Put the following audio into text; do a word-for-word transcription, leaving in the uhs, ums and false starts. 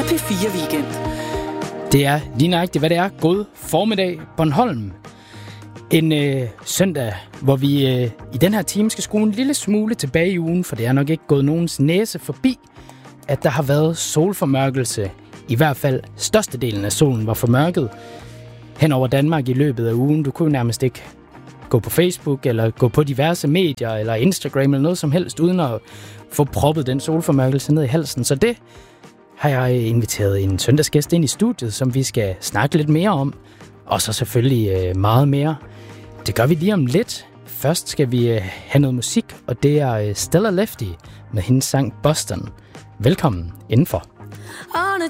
P fire Weekend. Det er lige nøjagtigt, hvad det er. God formiddag, Bornholm. En øh, søndag, hvor vi øh, i den her time skal skrue en lille smule tilbage i ugen, for det er nok ikke gået nogens næse forbi, at der har været solformørkelse. I hvert fald størstedelen af solen var formørket hen over Danmark i løbet af ugen. Du kunne nærmest ikke gå på Facebook, eller gå på diverse medier, eller Instagram, eller noget som helst, uden at få proppet den solformørkelse ned i halsen. Så det har jeg inviteret en søndagsgæst ind i studiet, som vi skal snakke lidt mere om. Og så selvfølgelig øh, meget mere. Det gør vi lige om lidt. Først skal vi øh, have noget musik, og det er øh, Stella Lefty med hendes sang Boston. Velkommen indenfor. On a